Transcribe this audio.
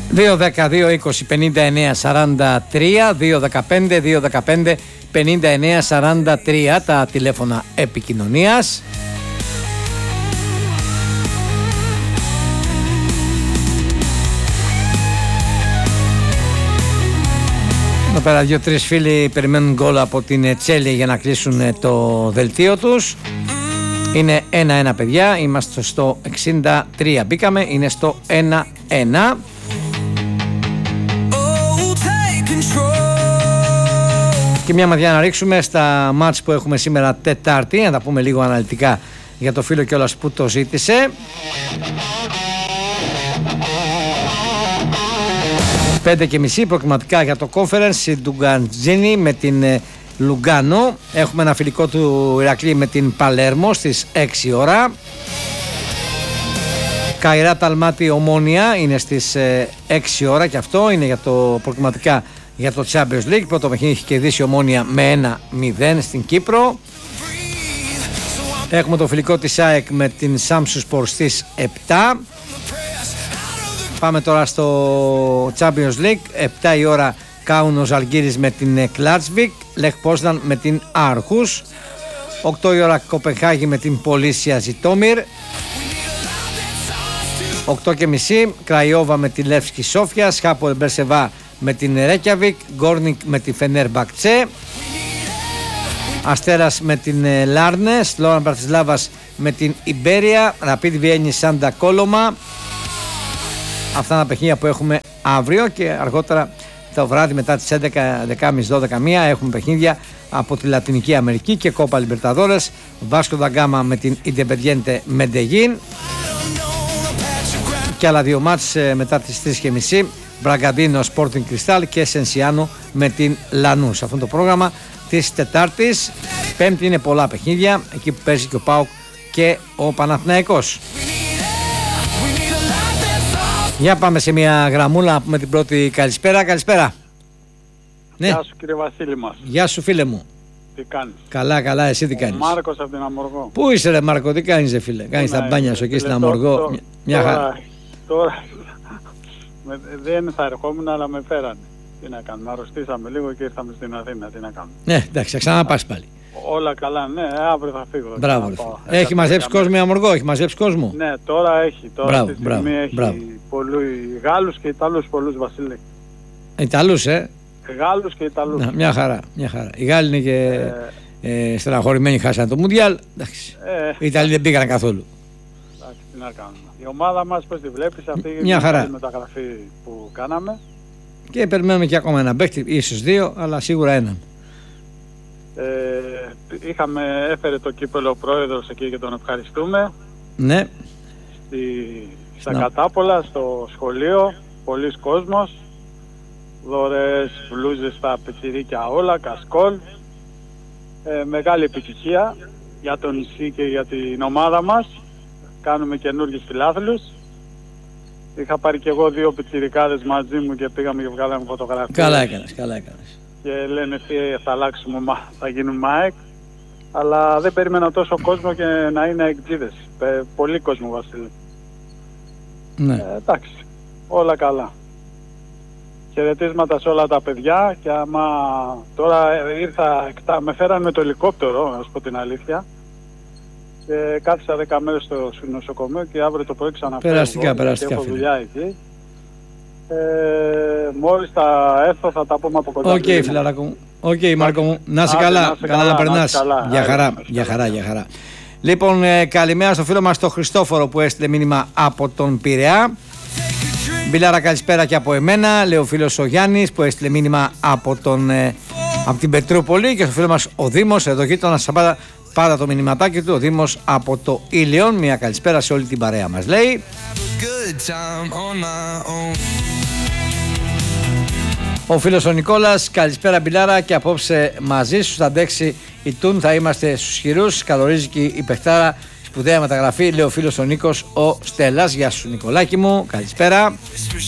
2-10-2-20-59-43, 2-15-2-15-59-43 τα τηλέφωνα επικοινωνίας. Εδώ πέρα 2-3 φίλοι περιμένουν γκολ από την Τσέλη για να κλείσουν το δελτίο τους. Είναι 1-1 παιδιά, είμαστε στο 63, μπήκαμε, είναι στο 1-1. Και μια ματιά να ρίξουμε στα μάτς που έχουμε σήμερα Τετάρτη, να τα πούμε λίγο αναλυτικά για το φίλο κιόλας που το ζήτησε. 5:30 προκριματικά για το Conference, η Ντουγκαντζίνη με την Λουγκάνο. Έχουμε ένα φιλικό του Ηρακλή με την Παλέρμο στις 6 ώρα. Καϊράτ Αλμάτι Ομόνια είναι στις 6 ώρα και αυτό είναι για το προκριματικά για το Champions League. Πρώτο παιχνίδι έχει κερδίσει η Ομόνια με 1-0 στην Κύπρο. Έχουμε το φιλικό της ΑΕΚ με την Σάμσου Σπορ στις 7. Πάμε τώρα στο Champions League. 7 η ώρα Κάουνο Ζαλγκίρις με την Κλάτσβικ, Λεχ Πόσναν με την Άρχους. 8 η ώρα Κοπενχάγη με την Πολίσια Ζιτόμιρ. 8:30 Κραϊόβα με τη Λεύσκη Σόφια, Σχάπολ Μπερσεβά με την Ρέκιαβικ, Γκόρνικ με τη Φενέρ Μπακτσέ, Αστέρας με την Λάρνες, Λόραν Μπρατισλάβας με την Ιμπέρια, Ραπίδ Βιέννη Σάντα Κόλομα. Αυτά είναι τα παιχνίδια που έχουμε αύριο και αργότερα το βράδυ μετά τις 11, 10.30, 12 έχουμε παιχνίδια από τη Λατινική Αμερική και Κόπα Λιμπερταδόρες, Βάσκο δα Γκάμα με την Ιντεπεντιέντε Μεντεγίν και άλλα δύο μάτς μετά τις 3:30, Μπραγκαντίνο Sporting Cristal και Σενσιάνο με την Λανούς. Αυτό είναι το πρόγραμμα της Τετάρτης. Πέμπτη είναι πολλά παιχνίδια, εκεί που παίζει και ο ΠΑΟΚ και ο Παναθηναϊκός. Για πάμε σε μια γραμμούλα με την πρώτη καλησπέρα. Καλησπέρα. Γεια σου κύριε Βασίλη μας. Γεια σου φίλε μου. Τι κάνεις? Καλά, καλά, εσύ τι κάνεις? Μάρκος από την Αμοργό. Πού είσαι ρε Μάρκο, τι κάνεις ρε φίλε? Κάνεις τα μπάνια σου εκεί στην Αμοργό? Μια χαρά. Τώρα δεν θα ερχόμουν αλλά με φέρανε. Τι να κάνουμε, αρρωστήσαμε λίγο και ήρθαμε στην Αθήνα, τι να κάνουμε. Ναι, εντάξει, θα ξαναπάς πάλι. Όλα καλά, ναι, αύριο θα φύγω. Μπράβο. Έχει μαζέψει κόσμο η Αμοργό, έχει μαζέψει κόσμο. Ναι, τώρα έχει. Τώρα μπράβο, αυτή τη στιγμή έχει Γάλλους και Ιταλούς πολλούς, Βασίλη. Ιταλούς, Γάλλους και Ιταλούς. Να, μια χαρά, μια χαρά. Οι Γάλλοι είναι και στεναχωρημένοι, χάσανε το Μουντιάλ. Εντάξει. Οι Ιταλοί δεν πήγαν καθόλου. Εντάξει, τι να κάνουμε. Η ομάδα μας, πώς τη βλέπεις, αυτή μια χαρά. Η μεταγραφή που κάναμε. Και περιμένουμε και ακόμα ένα παίκτη, ίσως δύο, αλλά σίγουρα έναν. Έφερε το κύπελο ο πρόεδρος εκεί και τον ευχαριστούμε. Ναι. Στα Κατάπολα, στο σχολείο, πολλής κόσμος, δωρεές, μπλούζες στα πιτσιρίκια όλα, κασκόλ. Μεγάλη επιτυχία για το νησί και για την ομάδα μας. Κάνουμε καινούργιους φιλάθλους. Είχα πάρει και εγώ 2 πιτσιρικάδες μαζί μου και πήγαμε και βγάλαμε φωτογραφίες. Καλά έκανες, καλά έκανες. Και λένε τι θα αλλάξουμε, θα γίνουμε ΑΕΚ. Αλλά δεν περίμενα τόσο κόσμο και να είναι εκτζίδες. Πολύ κόσμο, Βασίλη. Ναι. Εντάξει, όλα καλά. Χαιρετίσματα σε όλα τα παιδιά και άμα τώρα με φέραν με το ελικόπτερο, να σου πω την αλήθεια. Και κάθισα 10 μέρες στο νοσοκομείο και αύριο το πρωί ξαναφέρω. Περαστικά. Έχω δουλειά εκεί. Μόλις θα έρθω θα τα πούμε από κοντά. Οκ, φιλαράκο μου. Οκ, Μάρκο μου. Να είσαι καλά. Καλά να περνάς. Για χαρά. Λοιπόν, καλημέρα στο φίλο μας τον Χριστόφορο που έστειλε μήνυμα από τον Πειραιά. Μπιλάρα, καλησπέρα και από εμένα. Λέει ο φίλος ο Γιάννης που έστειλε μήνυμα από την Πετρούπολη. Και στο φίλο μας ο Δήμος, εδώ γείτονας πάντα το μηνυματάκι του, ο Δήμος από το Ήλιον. Μια καλησπέρα σε όλη την παρέα μας, λέει. Ο φίλος ο Νικόλας, καλησπέρα Μπιλάρα, και απόψε μαζί σου θα αντέξει η Τούν, θα είμαστε στους χειρούς. Καλωρίζει και η παιχτάρα, σπουδαία μεταγραφή, λέει ο φίλος ο Νίκος ο Στέλλας. Γεια σου Νικολάκη μου, καλησπέρα.